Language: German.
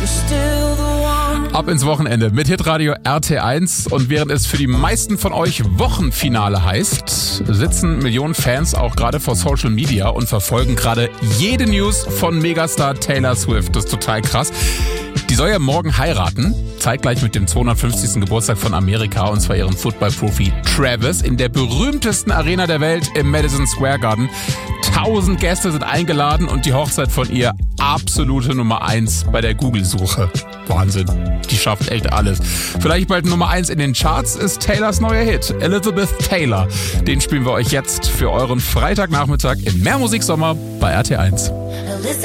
Ab ins Wochenende mit Hitradio RT1 und während es für die meisten von euch Wochenfinale heißt, sitzen Millionen Fans auch gerade vor Social Media und verfolgen gerade jede News von Megastar Taylor Swift. Das ist total krass. Die soll ja morgen heiraten, zeitgleich mit dem 250. Geburtstag von Amerika, und zwar ihrem Football-Profi Travis in der berühmtesten Arena der Welt im Madison Square Garden. 1000 Gäste sind eingeladen und die Hochzeit von ihr absolute Nummer 1 bei der Google-Suche. Wahnsinn, die schafft echt alles. Vielleicht bald Nummer 1 in den Charts ist Taylors neuer Hit, Elizabeth Taylor. Den spielen wir euch jetzt für euren Freitagnachmittag im Mehrmusiksommer bei RT1.